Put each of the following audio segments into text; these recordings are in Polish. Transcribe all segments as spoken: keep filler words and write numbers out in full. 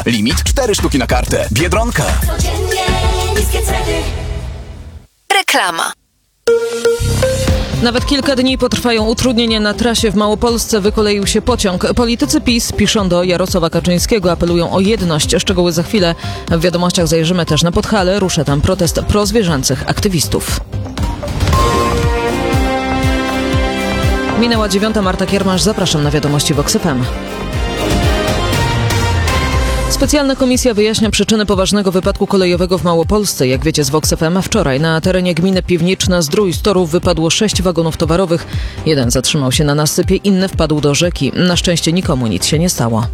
Limit cztery sztuki na kartę. Biedronka. Codziennie niskie ceny. Reklama. Nawet kilka dni potrwają utrudnienia na trasie. W Małopolsce wykoleił się pociąg. Politycy PiS piszą do Jarosława Kaczyńskiego, apelują o jedność. Szczegóły za chwilę. W wiadomościach zajrzymy też na Podhale. Rusza tam protest prozwierzęcych aktywistów. Minęła dziewiąta. Marta Kiermasz. Zapraszam na wiadomości Vox F M. Specjalna komisja wyjaśnia przyczyny poważnego wypadku kolejowego w Małopolsce. Jak wiecie z Vox F M, wczoraj na terenie gminy Piwniczna-Zdrój z torów wypadło sześć wagonów towarowych. Jeden zatrzymał się na nasypie, inny wpadł do rzeki. Na szczęście nikomu nic się nie stało.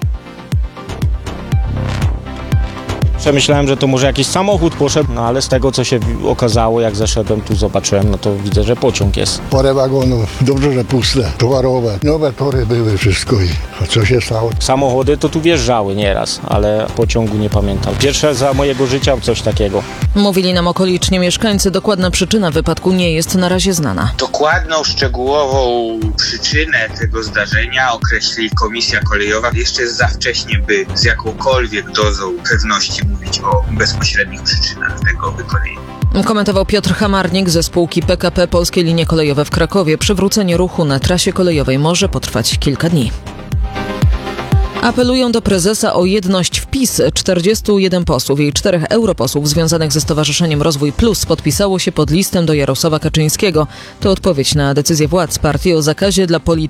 Przemyślałem, że to może jakiś samochód poszedł, no ale z tego, co się okazało, jak zeszedłem tu, zobaczyłem, no to widzę, że pociąg jest. Parę wagonów, dobrze, że puste, towarowe. Nowe tory były, wszystko i a co się stało? Samochody to tu wjeżdżały nieraz, ale pociągu nie pamiętam. Pierwsze za mojego życia coś takiego. Mówili nam okoliczni mieszkańcy. Dokładna przyczyna wypadku nie jest na razie znana. Dokładną, szczegółową przyczynę tego zdarzenia określi Komisja Kolejowa. Jeszcze jest za wcześnie, by z jakąkolwiek dozą pewności mówić o bezpośrednich przyczynach tego wykolejenia. Komentował Piotr Hamarnik ze spółki P K P Polskie Linie Kolejowe w Krakowie. Przywrócenie ruchu na trasie kolejowej może potrwać kilka dni. Apelują do prezesa o jedność w PiS. czterdziestu jeden posłów i czterech europosłów związanych ze Stowarzyszeniem Rozwój Plus podpisało się pod listem do Jarosława Kaczyńskiego. To odpowiedź na decyzję władz partii o zakazie dla polityków